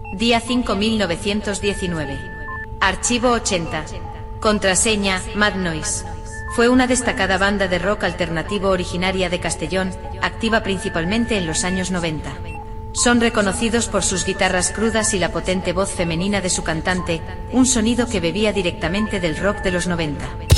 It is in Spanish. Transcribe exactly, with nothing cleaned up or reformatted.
Día cinco mil novecientos diecinueve. Archivo ochenta. Contraseña, Mad Noise. Fue una destacada banda de rock alternativo originaria de Castellón, activa principalmente en los años noventa. Son reconocidos por sus guitarras crudas y la potente voz femenina de su cantante, un sonido que bebía directamente del rock de los noventa.